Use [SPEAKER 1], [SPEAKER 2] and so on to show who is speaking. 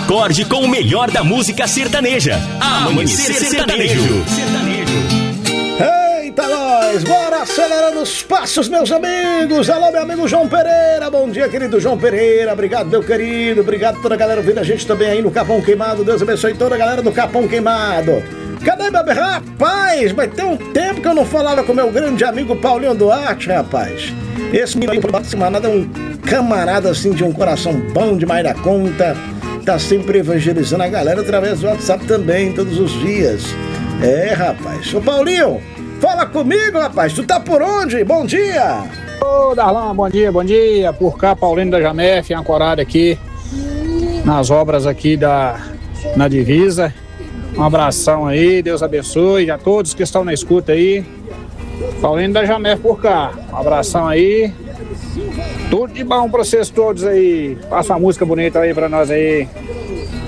[SPEAKER 1] Acorde com o melhor da música sertaneja. Amanhecer Sertanejo.
[SPEAKER 2] Eita, nós! Bora acelerando os passos, meus amigos! Alô, meu amigo João Pereira! Bom dia, querido João Pereira! Obrigado, meu querido! Obrigado a toda a galera ouvindo a gente também aí no Capão Queimado. Deus abençoe toda a galera do Capão Queimado. Cadê meu... Rapaz, mas tem um tempo que eu não falava com meu grande amigo Paulinho Duarte, rapaz. Esse menino é um camarada assim de um coração bom demais da conta. Tá sempre evangelizando a galera através do WhatsApp também, todos os dias. É, rapaz. Ô, Paulinho, fala comigo, rapaz. Tu tá por onde? Bom dia.
[SPEAKER 3] Ô, Darlan, bom dia. Por cá, Paulinho da Jamef, ancorado aqui nas obras aqui na divisa. Um abração aí, Deus abençoe a todos que estão na escuta aí. Paulinho da Jamef por cá. Um abração aí. Tudo de bom pra vocês todos aí. Passa uma música bonita aí pra nós aí.